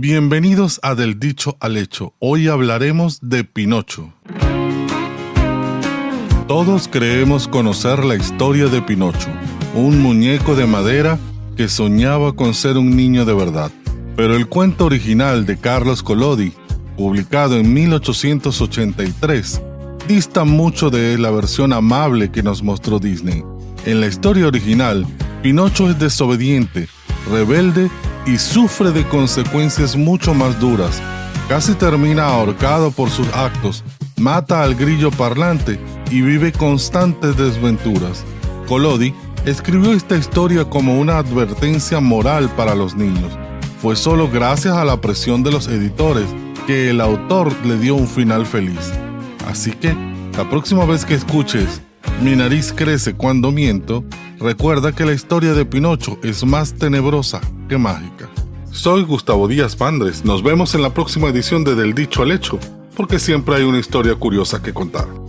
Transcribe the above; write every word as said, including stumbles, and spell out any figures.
Bienvenidos a Del Dicho al Hecho. Hoy hablaremos de Pinocho. Todos creemos conocer la historia de Pinocho, un muñeco de madera que soñaba con ser un niño de verdad. Pero el cuento original de Carlos Collodi, publicado en mil ochocientos ochenta y tres, dista mucho de la versión amable que nos mostró Disney. En la historia original, Pinocho es desobediente, rebelde y sufre de consecuencias mucho más duras. Casi termina ahorcado por sus actos, mata al grillo parlante y vive constantes desventuras. Collodi escribió esta historia como una advertencia moral para los niños. Fue solo gracias a la presión de los editores que el autor le dio un final feliz. Así que, la próxima vez que escuches "Mi nariz crece cuando miento", recuerda que la historia de Pinocho es más tenebrosa que mágica. Soy Gustavo Díaz Pandres. Nos vemos en la próxima edición de Del Dicho al Hecho, porque siempre hay una historia curiosa que contar.